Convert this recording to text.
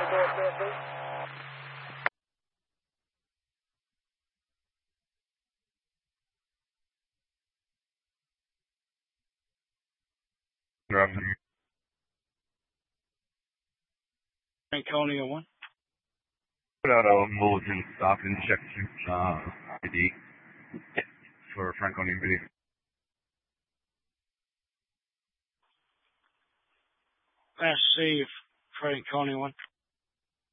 Franconia 1. Put out a militant stop and check ID for Franconia Video. Fast save, Franconia 1.